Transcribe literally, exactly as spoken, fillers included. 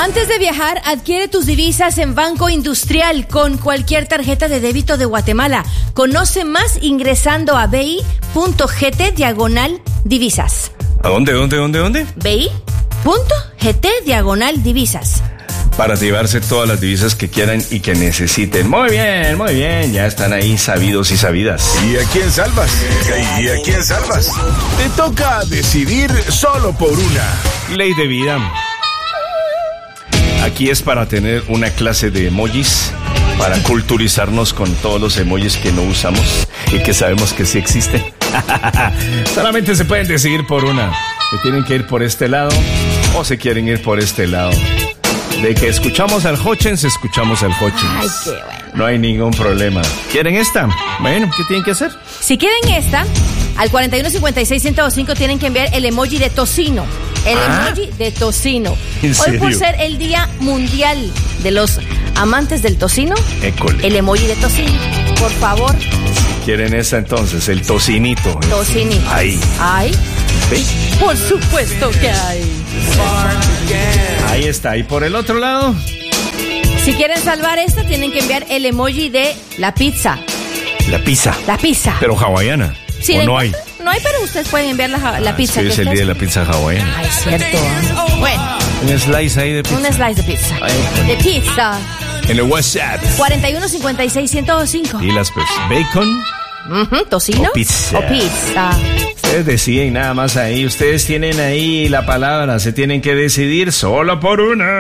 Antes de viajar, adquiere tus divisas en Banco Industrial con cualquier tarjeta de débito de Guatemala. Conoce más ingresando a bi.gt diagonal divisas. ¿A dónde, dónde, dónde, dónde? bi.gt diagonal divisas. Para llevarse todas las divisas que quieran y que necesiten. Muy bien, muy bien. Ya están ahí sabidos y sabidas. ¿Y a quién salvas? ¿Y a quién salvas? Te toca decidir solo por una. Ley de vida. Aquí es para tener una clase de emojis, para culturizarnos con todos los emojis que no usamos y que sabemos que sí existen. Solamente se pueden decidir por una. Se tienen que ir por este lado o se quieren ir por este lado. De que escuchamos al Hochens, escuchamos al Hochens. Ay, qué bueno. No hay ningún problema. ¿Quieren esta? Bueno, ¿qué tienen que hacer? Si quieren esta, al cuarenta y uno cincuenta y seis ciento cinco tienen que enviar el emoji de tocino. El ¿Ah? emoji de tocino. ¿En Hoy serio? por ser el Día Mundial de los Amantes del Tocino, École. el emoji de tocino. Por favor, ¿Quieren esta entonces? El tocinito. tocinito. Ahí. ¿Hay? ¿Sí? Por supuesto que hay. Ahí está. ¿Y por el otro lado? Si quieren salvar esta, tienen que enviar el emoji de la pizza. La pizza. La pizza. Pero hawaiana. Sí, ¿O de- no hay? No hay, pero ustedes pueden enviar la, la Ah, pizza. sí, que es el ustedes- día de la pizza hawaiana. Ay, cierto. ¿eh? Bueno, Un slice ahí de pizza. un slice de pizza. Ay. De pizza. En el WhatsApp. cuarenta y uno cincuenta y seis ciento cinco. Y las pues, bacon. Ujú, ¿tocino? O pizza. O pizza. Ustedes deciden nada más ahí. Ustedes tienen ahí la palabra. Se tienen que decidir solo por una.